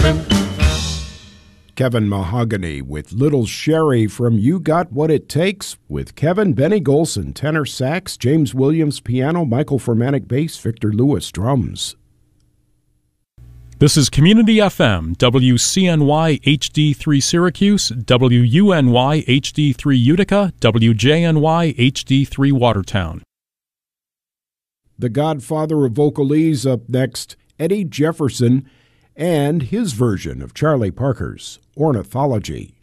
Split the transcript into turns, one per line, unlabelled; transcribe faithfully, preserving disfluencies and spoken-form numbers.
loving.
Kevin Mahogany with Little Sherry from You Got What It Takes with Kevin. Benny Golson, tenor sax, James Williams piano, Michael Formatic bass, Victor Lewis drums.
This is Community F M, W C N Y H D three Syracuse, W U N Y H D three Utica, W J N Y H D three Watertown.
The godfather of vocalese up next, Eddie Jefferson, and his version of Charlie Parker's Ornithology.